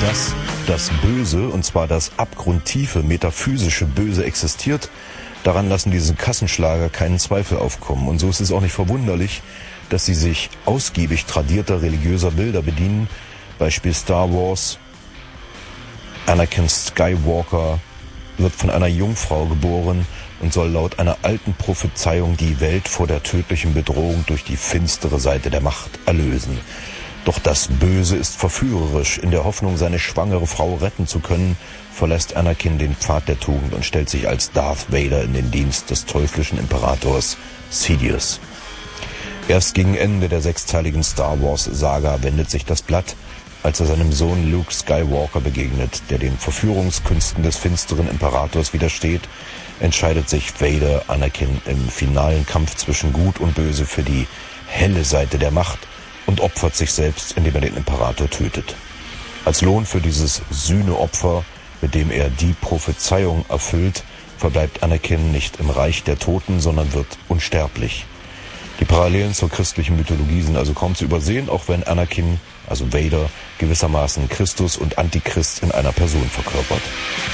Dass das Böse, und zwar das abgrundtiefe, metaphysische Böse existiert, daran lassen diese Kassenschlager keinen Zweifel aufkommen. Und so ist es auch nicht verwunderlich, dass sie sich ausgiebig tradierter religiöser Bilder bedienen. Beispiel Star Wars. Anakin Skywalker wird von einer Jungfrau geboren und soll laut einer alten Prophezeiung die Welt vor der tödlichen Bedrohung durch die finstere Seite der Macht erlösen. Doch das Böse ist verführerisch. In der Hoffnung, seine schwangere Frau retten zu können, verlässt Anakin den Pfad der Tugend und stellt sich als Darth Vader in den Dienst des teuflischen Imperators Sidious. Erst gegen Ende der 6-teiligen Star Wars Saga wendet sich das Blatt, als er seinem Sohn Luke Skywalker begegnet, der den Verführungskünsten des finsteren Imperators widersteht, entscheidet sich Vader Anakin im finalen Kampf zwischen Gut und Böse für die helle Seite der Macht und opfert sich selbst, indem er den Imperator tötet. Als Lohn für dieses Sühneopfer, mit dem er die Prophezeiung erfüllt, verbleibt Anakin nicht im Reich der Toten, sondern wird unsterblich. Die Parallelen zur christlichen Mythologie sind also kaum zu übersehen, auch wenn Anakin, also Vader, gewissermaßen Christus und Antichrist in einer Person verkörpert.